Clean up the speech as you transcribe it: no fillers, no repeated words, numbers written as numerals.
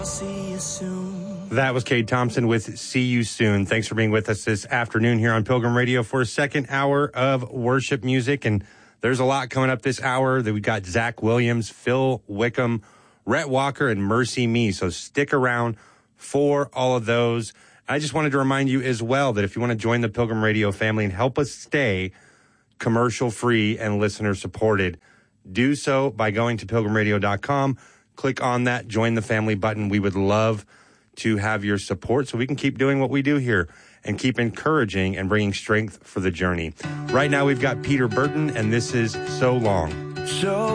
See you soon. That was Cade Thompson with See You Soon. Thanks for being with us this afternoon here on Pilgrim Radio for a second hour of worship music. And there's a lot coming up this hour. That we got Zach Williams, Phil Wickham, Rhett Walker, and Mercy Me. So stick around for all of those. I just wanted to remind you as well that if you want to join the Pilgrim Radio family and help us stay commercial-free and listener-supported, do so by going to pilgrimradio.com. Click on that Join the Family button. We would love to have your support so we can keep doing what we do here and keep encouraging and bringing strength for the journey. Right now, we've got Peter Burton, and this is So Long. So